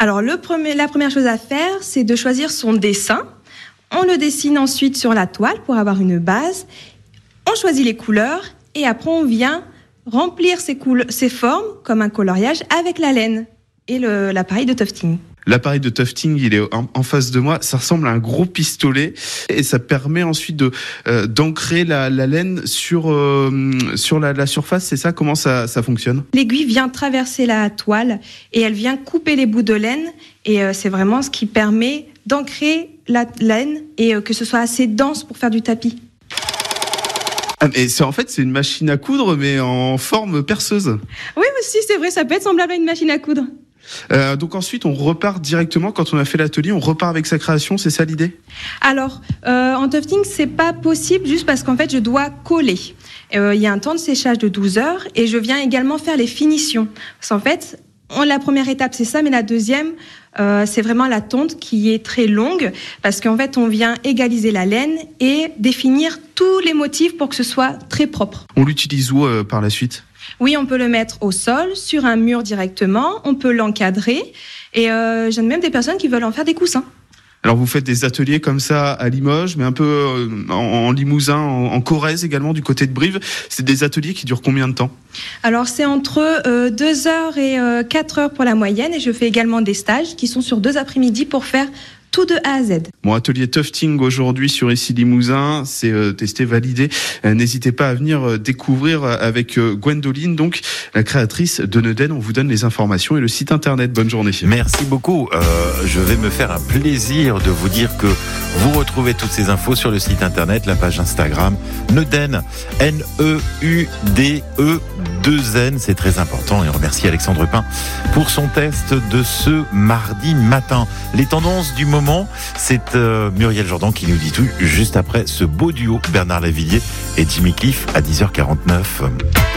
Alors la première chose à faire, c'est de choisir son dessin. On le dessine ensuite sur la toile pour avoir une base. On choisit les couleurs et après on vient remplir ces formes comme un coloriage avec la laine et l'appareil de tufting. L'appareil de tufting, il est en face de moi. Ça ressemble à un gros pistolet et ça permet ensuite d'ancrer la laine sur la surface. C'est ça? Comment ça fonctionne? L'aiguille vient traverser la toile et elle vient couper les bouts de laine et c'est vraiment ce qui permet d'ancrer la laine et que ce soit assez dense pour faire du tapis. Ah, mais c'est une machine à coudre mais en forme perceuse. Oui, aussi, c'est vrai, ça peut être semblable à une machine à coudre. Donc ensuite, on repart directement, quand on a fait l'atelier, on repart avec sa création, c'est ça l'idée? Alors, en tufting, c'est pas possible juste parce qu'en fait, je dois coller. Il y a un temps de séchage de 12 heures et je viens également faire les finitions. Parce qu'en fait, la première étape, c'est ça, mais la deuxième, c'est vraiment la tonte qui est très longue parce qu'en fait, on vient égaliser la laine et définir tous les motifs pour que ce soit très propre. On l'utilise où par la suite? Oui, on peut le mettre au sol, sur un mur directement, on peut l'encadrer et j'ai même des personnes qui veulent en faire des coussins. Alors vous faites des ateliers comme ça à Limoges, mais un peu en Limousin, en Corrèze également, du côté de Brive. C'est des ateliers qui durent combien de temps? Alors c'est entre 2 heures et 4 heures pour la moyenne et je fais également des stages qui sont sur 2 après-midi pour faire tout de A à Z. Bon, atelier tufting aujourd'hui sur Issy Limousin, c'est testé, validé. N'hésitez pas à venir découvrir avec Gwendoline, donc la créatrice de Neuden. On vous donne les informations et le site internet. Bonne journée. Merci beaucoup. Je vais me faire un plaisir de vous dire que vous retrouvez toutes ces infos sur le site internet, la page Instagram Neuden, NeudE2N. C'est très important et on remercie Alexandre Pin pour son test de ce mardi matin. Les tendances du moment, c'est Muriel Jourdan qui nous dit tout juste après ce beau duo Bernard Lavilliers et Jimmy Cliff à 10h49.